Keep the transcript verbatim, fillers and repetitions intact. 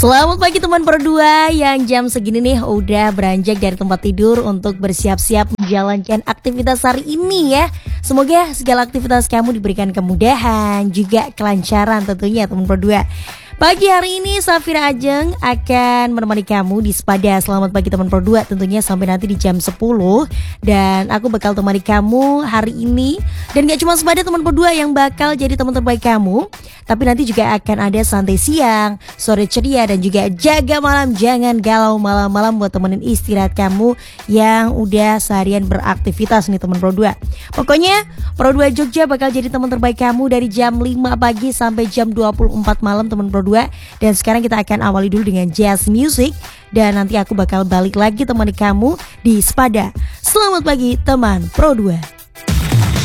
Selamat pagi teman berdua yang jam segini nih udah beranjak dari tempat tidur untuk bersiap-siap menjalankan aktivitas hari ini ya. Semoga segala aktivitas kamu diberikan kemudahan, juga kelancaran tentunya teman berdua. Pagi hari ini Safira Ajeng akan menemani kamu di Sepada. Selamat pagi teman berdua, tentunya sampai nanti di jam sepuluh. Dan aku bakal temani kamu hari ini. Dan gak cuma Sepada teman berdua yang bakal jadi teman terbaik kamu, tapi nanti juga akan ada santai siang, sore ceria, dan juga jaga malam. Jangan galau malam-malam buat temenin istirahat kamu yang udah seharian beraktivitas nih teman Pro dua. Pokoknya Pro dua Jogja bakal jadi teman terbaik kamu dari jam lima pagi sampai jam dua puluh empat malam teman Pro dua. Dan sekarang kita akan awali dulu dengan jazz music. Dan nanti aku bakal balik lagi temani kamu di Sepada. Selamat pagi teman Pro dua.